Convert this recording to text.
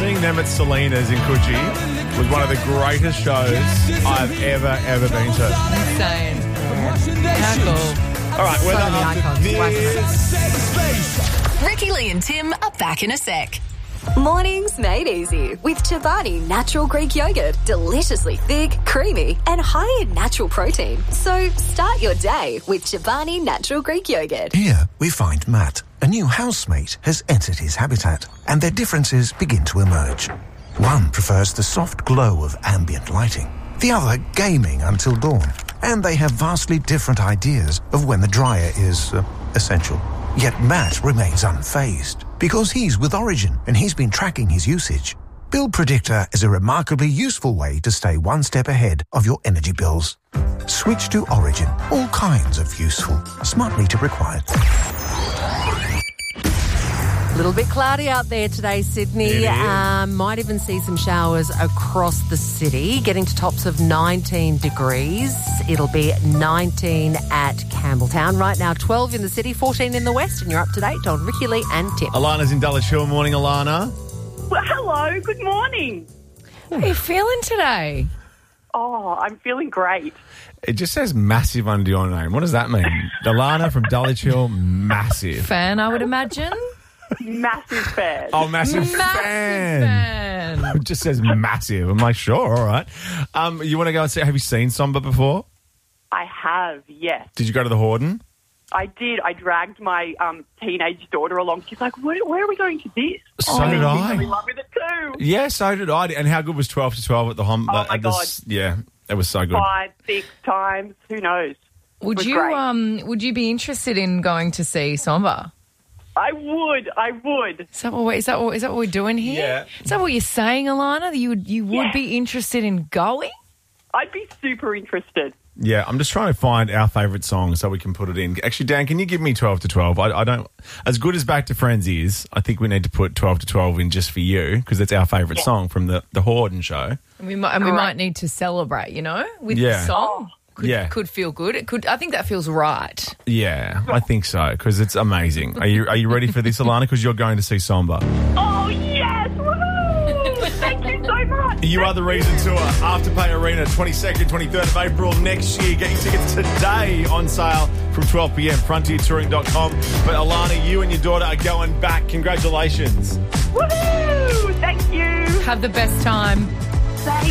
seeing them at Selena's in Coogee was one of the greatest shows I've ever been to. Insane. How cool. All right, we're So many after icons. this. Ricky, Lee and Tim are back in a sec. Mornings made easy with Chobani Natural Greek Yogurt. Deliciously thick, creamy, and high in natural protein. So start your day with Chobani Natural Greek Yogurt. Here we find Matt. A new housemate has entered his habitat, and their differences begin to emerge. One prefers the soft glow of ambient lighting, the other gaming until dawn. And they have vastly different ideas of when the dryer is essential. Yet Matt remains unfazed because he's with Origin and he's been tracking his usage. Bill Predictor is a remarkably useful way to stay one step ahead of your energy bills. Switch to Origin. All kinds of useful. Smart meter required. A little bit cloudy out there today, Sydney. Might even see some showers across the city, getting to tops of 19 degrees. It'll be 19 at Campbelltown. Right now, 12 in the city, 14 in the west, and you're up to date on Ricky, Lee and Tim. Alana's in Dulwich Hill. Morning, Alana. Well, hello, good morning. How are you feeling today? Oh, I'm feeling great. It just says massive under your name. What does that mean? Alana from Dulwich Hill, massive. Fan, I would imagine. Massive fan. Oh, massive fan. It just says massive. I'm like, sure, all right. You want to go and see, have you seen Somba before? I have, yes. Did you go to the Horden? I did. I dragged my teenage daughter along. She's like, where are we going to this? So did I. I'm in love with it too. Yeah, so did I. And how good was 12 to 12 at the Hom? Oh, my God. Yeah, it was so good. 5, 6 times. Who knows? Would you great. would you be interested in going to see Somba? I would. Is that what we're doing here? Yeah. Is that what you're saying, Alana? That you would be interested in going? I'd be super interested. Yeah, I'm just trying to find our favourite song so we can put it in. Actually, Dan, can you give me 12 to 12? I don't... As good as Back to Friends is, I think we need to put 12 to 12 in just for you because it's our favourite song from the Horden show. And we might need to celebrate, with the song. Could feel good. I think that feels right. Yeah, I think so because it's amazing. Are you ready for this, Alana? Because you're going to see Somba. Oh, yes! Woohoo! Thank you so much. You Are the Reason tour, Afterpay Arena, 22nd, 23rd of April next year. Get your tickets today on sale from 12 p.m, frontiertouring.com. But Alana, you and your daughter are going back. Congratulations. Woohoo! Thank you. Have the best time. Thank